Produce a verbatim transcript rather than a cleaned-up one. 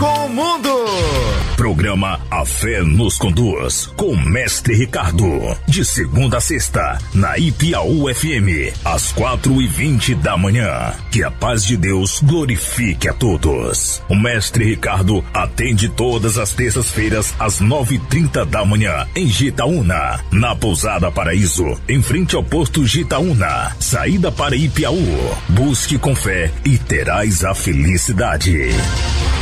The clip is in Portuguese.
com o mundo. Programa A Fé nos Conduz, com Mestre Ricardo. De segunda a sexta, na Ipiaú F M, às quatro e vinte da manhã. Que a paz de Deus glorifique a todos. O Mestre Ricardo atende todas as terças-feiras, às nove e trinta da manhã, em Gitaúna. Na Pousada Paraíso, em frente ao posto Gitaúna. Saída para Ipiaú. Busque com fé e terás a felicidade.